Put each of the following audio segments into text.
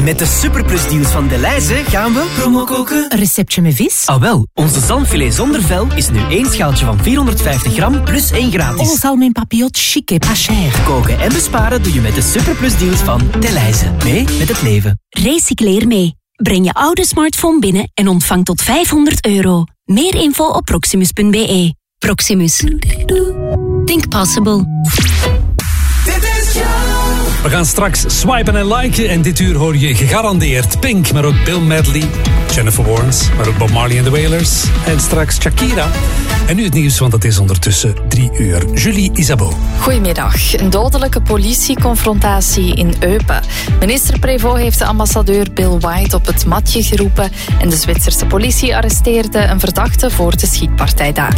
Met de Superplus deals van Delhaize gaan we promo koken. Een receptje met vis? Ah wel, onze zalmfilet zonder vel is nu 1 schaaltje van 450 gram plus 1 gratis. Ons almeen papillot chic et pas cher. Koken en besparen doe je met de Superplus deals van Delhaize. Mee met het leven. Recycleer mee. Breng je oude smartphone binnen en ontvang tot €500. Meer info op proximus.be. Proximus. Think possible. We gaan straks swipen en liken en dit uur hoor je gegarandeerd Pink, maar ook Bill Medley, Jennifer Warnes, maar ook Bob Marley en The Wailers en straks Shakira. En nu het nieuws, want het is ondertussen 3 uur. Julie Isabeau. Goedemiddag. Een dodelijke politieconfrontatie in Eupen. Minister Prévost heeft de ambassadeur Bill White op het matje geroepen en de Zwitserse politie arresteerde een verdachte voor de schietpartij daar.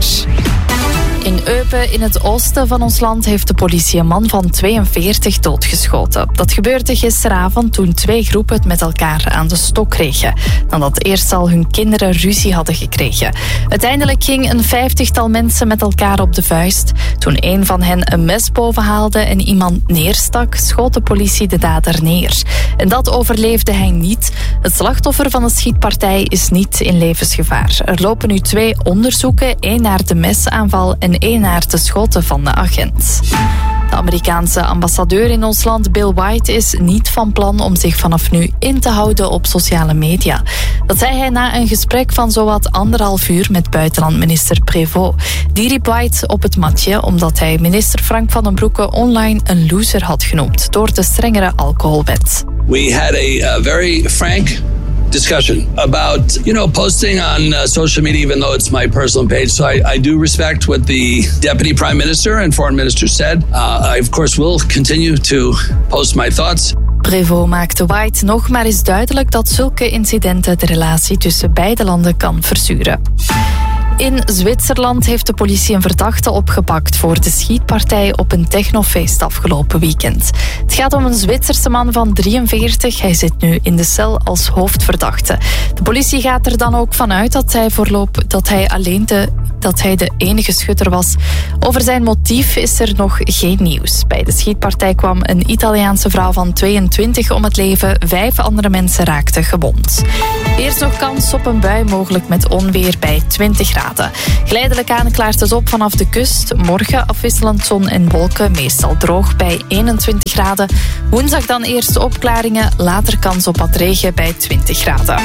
In Eupen, in het oosten van ons land, heeft de politie een man van 42 doodgeschoten. Dat gebeurde gisteravond toen 2 groepen het met elkaar aan de stok kregen, nadat eerst al hun kinderen ruzie hadden gekregen. Uiteindelijk ging een 50-tal mensen met elkaar op de vuist. Toen een van hen een mes bovenhaalde en iemand neerstak, schoot de politie de dader neer. En dat overleefde hij niet. Het slachtoffer van de schietpartij is niet in levensgevaar. Er lopen nu 2 onderzoeken, 1 naar de mesaanval en 1 naar de schoten van de agent. De Amerikaanse ambassadeur in ons land, Bill White, is niet van plan om zich vanaf nu in te houden op sociale media. Dat zei hij na een gesprek van zowat 1,5 uur met buitenlandminister Prévost. Die riep White op het matje omdat hij minister Frank van den Broeke online een loser had genoemd door de strengere alcoholwet. We had a very frank discussion about, posting on social media, even though it's my personal page. So I do respect what the Deputy Prime Minister and Foreign Minister said. I, of course, will continue to post my thoughts. Prévost maakte White nog maar eens duidelijk dat zulke incidenten de relatie tussen beide landen kan verzuren. In Zwitserland heeft de politie een verdachte opgepakt voor de schietpartij op een technofeest afgelopen weekend. Het gaat om een Zwitserse man van 43. Hij zit nu in de cel als hoofdverdachte. De politie gaat er dan ook vanuit dat hij de enige schutter was. Over zijn motief is er nog geen nieuws. Bij de schietpartij kwam een Italiaanse vrouw van 22 om het leven. 5 andere mensen raakten gewond. Eerst nog kans op een bui, mogelijk met onweer bij 20 graden. Geleidelijk aan klaart het op vanaf de kust. Morgen afwisselend zon en wolken, meestal droog bij 21 graden. Woensdag dan eerst opklaringen, later kans op wat regen bij 20 graden.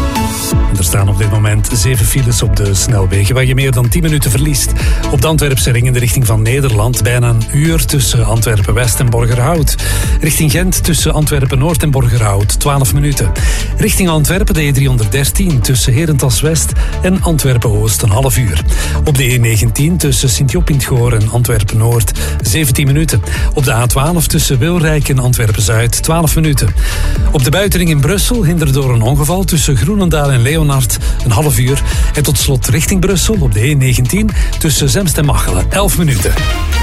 Er staan op dit moment 7 files op de snelwegen waar je meer dan 10 minuten verliest. Op de Antwerpse ring in de richting van Nederland bijna een uur tussen Antwerpen-West en Borgerhout. Richting Gent tussen Antwerpen-Noord en Borgerhout 12 minuten. Richting Antwerpen de E313 tussen Herentals-West en Antwerpen-Oost een half uur. Op de E19 tussen Sint-Job in 't Goor en Antwerpen-Noord 17 minuten. Op de A12 tussen Wilrijk en Antwerpen-Zuid 12 minuten. Op de buitenring in Brussel hindert door een ongeval tussen Groenendaal en Leonard een half uur. En tot slot richting Brussel op de E19 tussen Zemst en Machelen 11 minuten.